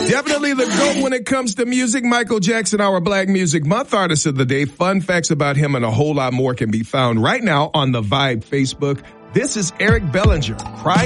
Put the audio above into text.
Definitely the GOAT when it comes to music. Michael Jackson, our Black Music Month Artist of the Day. Fun facts about him and a whole lot more can be found right now on the Vibe Facebook. This is Eric Bellinger. Cry